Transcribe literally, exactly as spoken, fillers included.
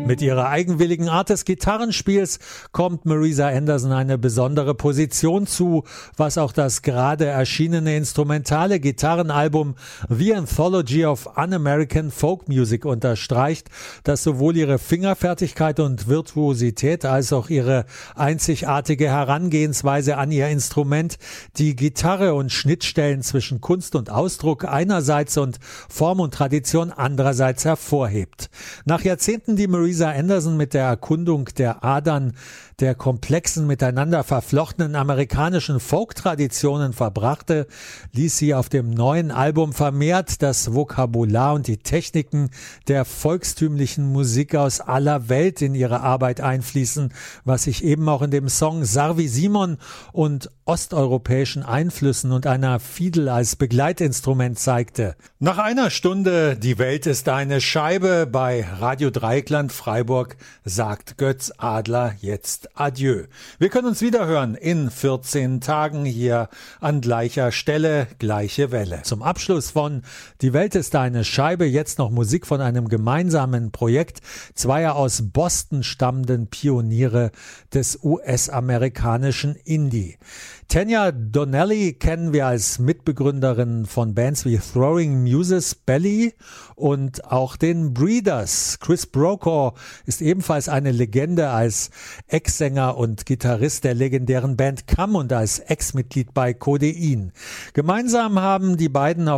Mit ihrer eigenwilligen Art des Gitarrenspiels kommt Marisa Anderson eine besondere Position zu, was auch das gerade erschienene instrumentale Gitarrenalbum The Anthology of Un-American Folk Music unterstreicht, das sowohl ihre Fingerfertigkeit und Virtuosität als auch ihre einzigartige Herangehensweise an ihr Instrument, die Gitarre und Schnittstellen zwischen Kunst und Ausdruck einerseits und Form und Tradition andererseits hervorhebt. Nach Jahrzehnten, die Marisa Anderson mit der Erkundung der Adern der komplexen, miteinander verflochtenen amerikanischen Folk-Traditionen verbrachte, ließ sie auf dem neuen Album vermehrt das Vokabular und die Techniken der volkstümlichen Musik aus aller Welt in ihre Arbeit einfließen, was sich eben auch in dem Song Sarvi Simon und osteuropäischen Einflüssen und einer Fiedel als Begleitinstrument zeigte. Nach einer Stunde Die Welt ist eine Scheibe bei Radio Dreieckland Freiburg sagt Götz Adler jetzt Adieu. Wir können uns wieder hören in vierzehn Tagen hier an gleicher Stelle, gleiche Welle. Zum Abschluss von Die Welt ist eine Scheibe jetzt noch Musik von einem gemeinsamen Projekt zweier aus Boston stammenden Pioniere des U S-amerikanischen Indie. Tanya Donnelly kennen wir als Mitbegründerin von Bands wie Throwing Muses, Belly und auch den Breeders. Chris Brokaw ist ebenfalls eine Legende als Ex-Sänger und Gitarrist der legendären Band Come und als Ex-Mitglied bei Codein. Gemeinsam haben die beiden auf